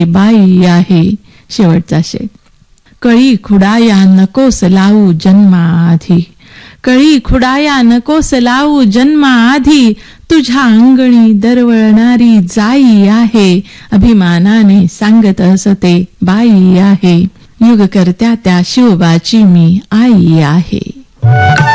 बाई आहे. शेवटचा शेत. कळी खुडाया नकोस लावू जन्माआधी, कळी खुडाया नकोस लावू जन्माआधी, तुझ्या अंगणी दरवळणारी जाई आहे. अभिमानाने सांगत असते बाई आहे. युगकर्त्या त्या शिवबाची मी आई आहे.